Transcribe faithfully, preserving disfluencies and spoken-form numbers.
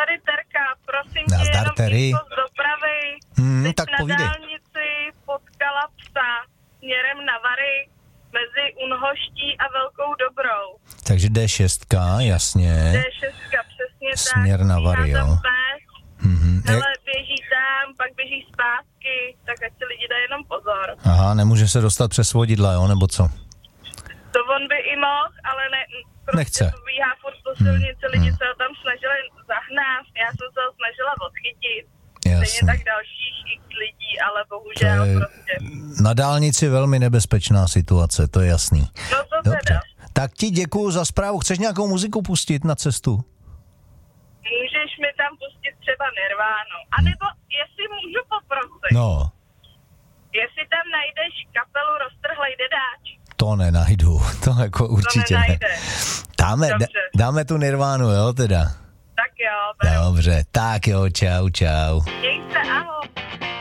tady Terka, prosím Nazdar, tě, jenom Terry. info z dopravy. Hmm, Teď tak na povídej. dálnici potkala psa směrem na Vary mezi Unhoští a Velkou Dobrou. Takže D šest, jasně. D šest, přesně tak. Směr na Vary, běhá tam jo. pes, Mhm. hele, běží tam, pak běží zpátky, tak ať si lidi dají jenom pozor. Aha, nemůže se dostat přes vodidla, jo, nebo co? To on by i mohl, ale ne, prostě Nechce. bíhá furt po silnici, hmm. lidi se ho tam snažili zahnát, já jsem se ho snažila odchytit. Stejně Jasně. tak dalších x lidí, ale bohužel To je prostě. na dálnici velmi nebezpečná situace, to je jasný. No to Dobře. teda. Tak ti děkuju za zprávu. Chceš nějakou muziku pustit na cestu? Můžeš mi tam pustit třeba Nirvánu. A nebo, jestli můžu poprosit, No, jestli tam najdeš kapelu Roztrhlej dedáč. to nenajdu. To jako určitě to ne. nenajde. Dáme, Dobře. d- dáme tu Nirvánu, jo, teda. Tak jo, beru. Dobře, tak jo, čau, čau. Měj se, ahoj.